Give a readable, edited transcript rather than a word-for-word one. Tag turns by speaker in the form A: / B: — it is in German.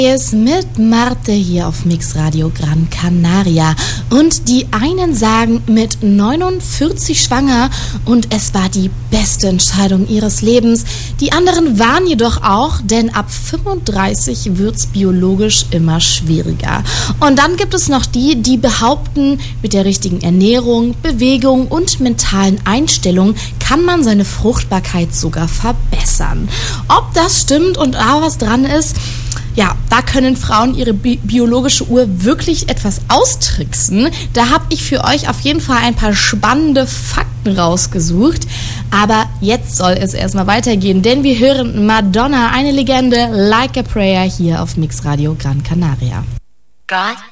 A: Ist mit Marte hier auf Mix Radio Gran Canaria. Und die einen sagen mit 49 schwanger und es war die beste Entscheidung ihres Lebens. Die anderen waren jedoch auch, denn ab 35 wird's biologisch immer schwieriger. Und dann gibt es noch die, die behaupten, mit der richtigen Ernährung, Bewegung und mentalen Einstellung kann man seine Fruchtbarkeit sogar verbessern. Ob das stimmt und was dran ist, ja, da können Frauen ihre biologische Uhr wirklich etwas austricksen. Da habe ich für euch auf jeden Fall ein paar spannende Fakten rausgesucht. Aber jetzt soll es erstmal weitergehen, denn wir hören Madonna, eine Legende, Like a Prayer hier auf Mix Radio Gran Canaria.
B: God